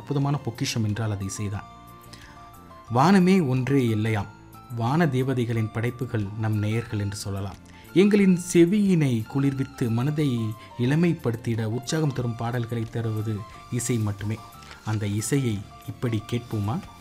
அற்புதமான பொக்கிஷம் என்றால் அது இசைதான். வானமே ஒன்றே எல்லையாம். வான தேவதைகளின் படைப்புகள் நம் நேயர்கள் என்று சொல்லலாம். எங்களின் செவியினை குளிர்வித்து மனதை இளமைப்படுத்திட உற்சாகம் தரும் பாடல்களை தருவது இசை மட்டுமே. அந்த இசையை இப்படி கேட்போமா?